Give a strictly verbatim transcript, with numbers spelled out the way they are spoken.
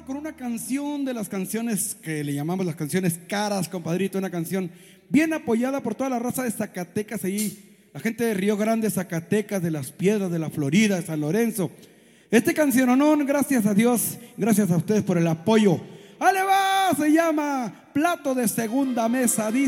con una canción de las canciones que le llamamos las canciones caras, compadrito. Una canción bien apoyada por toda la raza de Zacatecas ahí, la gente de Río Grande, Zacatecas, de Las Piedras, de la Florida, de San Lorenzo. Este canciononón, gracias a Dios, gracias a ustedes por el apoyo. ¡Ale va! Se llama Plato de Segunda Mesa. Dice